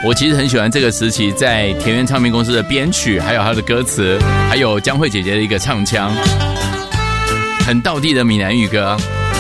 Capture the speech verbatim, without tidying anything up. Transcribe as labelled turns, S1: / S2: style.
S1: 我其实很喜欢这个时期在田园唱片公司的编曲，还有它的歌词，还有江蕙姐姐的一个唱腔，很道地的闽南语歌。